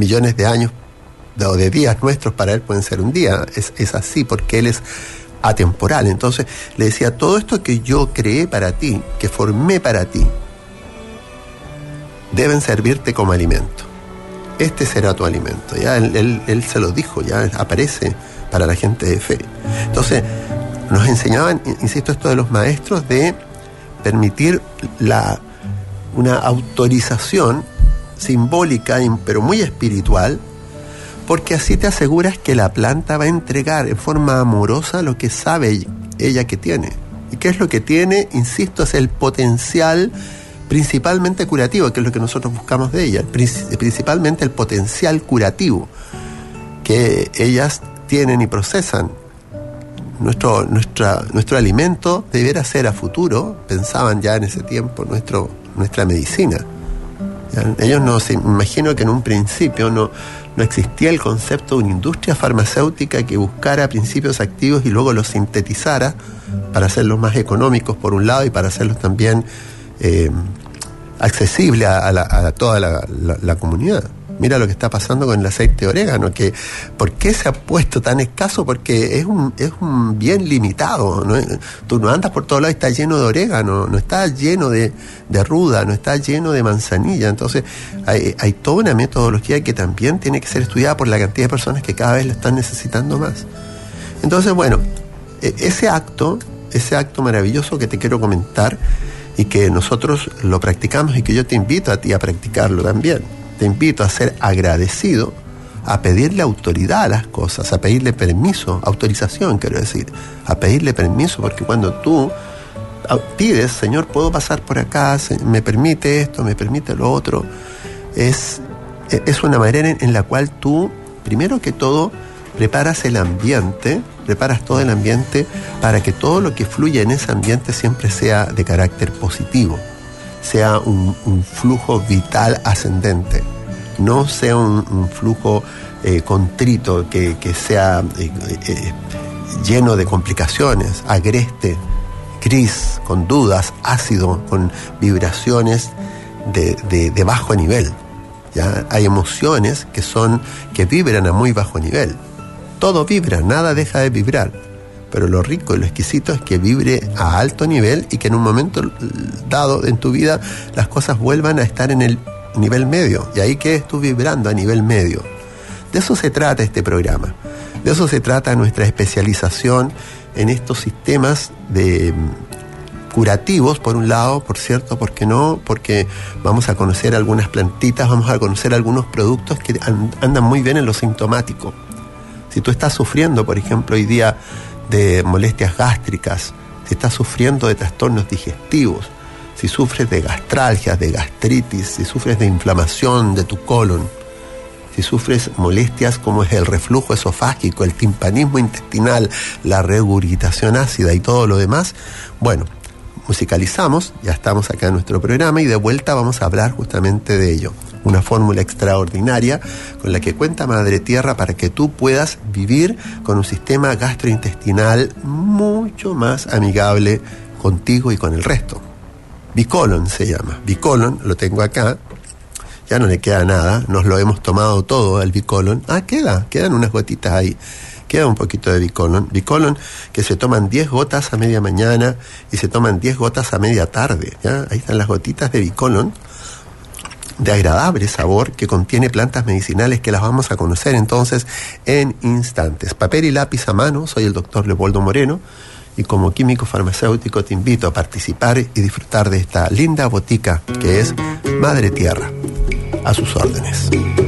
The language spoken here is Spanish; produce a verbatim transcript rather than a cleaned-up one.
millones de años o de días nuestros para él pueden ser un día. Es, es así porque él es atemporal. Entonces le decía, todo esto que yo creé para ti, que formé para ti, deben servirte como alimento. Este será tu alimento. Ya él, él, él se lo dijo, ya aparece para la gente de fe. Entonces nos enseñaban, insisto, esto de los maestros, de permitir la, una autorización simbólica, pero muy espiritual, porque así te aseguras que la planta va a entregar en forma amorosa lo que sabe ella que tiene. ¿Y qué es lo que tiene? Insisto, es el potencial principalmente curativo, que es lo que nosotros buscamos de ella, principalmente el potencial curativo que ellas tienen y procesan. Nuestro, nuestra, nuestro alimento debiera ser a futuro, pensaban ya en ese tiempo, nuestro, nuestra medicina. ¿Ya? Ellos no se imagino que en un principio no, no existía el concepto de una industria farmacéutica que buscara principios activos y luego los sintetizara para hacerlos más económicos por un lado y para hacerlos también eh, accesibles a, a, la, a toda la, la, la comunidad. Mira lo que está pasando con el aceite de orégano, que ¿por qué se ha puesto tan escaso? Porque es un, es un bien limitado, ¿no? Tú no andas por todos lados y está lleno de orégano, no está lleno de, de ruda, no está lleno de manzanilla. Entonces hay, hay toda una metodología que también tiene que ser estudiada por la cantidad de personas que cada vez lo están necesitando más. Entonces, bueno, ese acto, ese acto maravilloso que te quiero comentar y que nosotros lo practicamos y que yo te invito a ti a practicarlo también. Te invito a ser agradecido, a pedirle autoridad a las cosas, a pedirle permiso, autorización quiero decir, a pedirle permiso, porque cuando tú pides, Señor, ¿puedo pasar por acá? ¿Me permite esto? ¿Me permite lo otro? Es, es una manera en la cual tú, primero que todo, preparas el ambiente, preparas todo el ambiente para que todo lo que fluya en ese ambiente siempre sea de carácter positivo, sea un, un flujo vital ascendente, no sea un, un flujo eh, contrito, que, que sea eh, eh, lleno de complicaciones, agreste, gris, con dudas, ácido, con vibraciones de, de, de bajo nivel. ¿Ya? Hay emociones que son, que vibran a muy bajo nivel. Todo vibra, nada deja de vibrar. Pero lo rico y lo exquisito es que vibre a alto nivel y que en un momento dado en tu vida las cosas vuelvan a estar en el nivel medio. Y ahí quedes tú vibrando a nivel medio. De eso se trata este programa. De eso se trata nuestra especialización en estos sistemas de curativos, por un lado, por cierto, ¿por qué no? Porque vamos a conocer algunas plantitas, vamos a conocer algunos productos que andan muy bien en lo sintomático. Si tú estás sufriendo, por ejemplo, hoy día de molestias gástricas, si estás sufriendo de trastornos digestivos, si sufres de gastralgias, de gastritis, si sufres de inflamación de tu colon, si sufres molestias como es el reflujo esofágico, el timpanismo intestinal, la regurgitación ácida y todo lo demás, bueno, musicalizamos, ya estamos acá en nuestro programa y de vuelta vamos a hablar justamente de ello. Una fórmula extraordinaria con la que cuenta Madre Tierra para que tú puedas vivir con un sistema gastrointestinal mucho más amigable contigo y con el resto. Bicolon se llama. Bicolon, lo tengo acá. Ya no le queda nada, nos lo hemos tomado todo, el Bicolon. Ah, queda, quedan unas gotitas ahí. Queda un poquito de Bicolon. Bicolon que se toman diez gotas a media mañana y se toman diez gotas a media tarde. ¿Ya? Ahí están las gotitas de Bicolon, de agradable sabor, que contiene plantas medicinales que las vamos a conocer entonces en instantes. Papel y lápiz a mano, soy el doctor Leopoldo Moreno y como químico farmacéutico te invito a participar y disfrutar de esta linda botica que es Madre Tierra. A sus órdenes.